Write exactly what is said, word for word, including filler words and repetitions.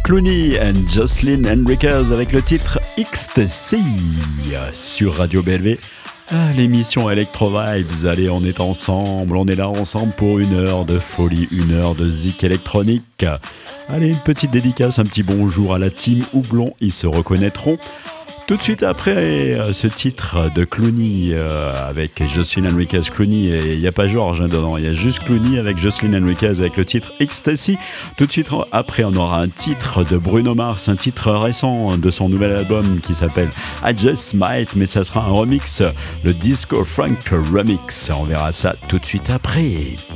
Clooney and Jocelyn Henriquez avec le titre Ecstasy sur Radio B L V. Ah, l'émission Electro Vibes, allez, on est ensemble, on est là ensemble pour une heure de folie, une heure de zik électronique. Allez, une petite dédicace, un petit bonjour à la team Houblon, ils se reconnaîtront. Tout de suite après ce titre de Clooney euh, avec Jocelyn Henriquez, Clooney, et il n'y a pas George hein, dedans, il y a juste Clooney avec Jocelyn Henriquez avec le titre Ecstasy. Tout de suite après, on aura un titre de Bruno Mars, un titre récent de son nouvel album qui s'appelle I Just Might, mais ça sera un remix, le Disco Funk Remix. On verra ça tout de suite après.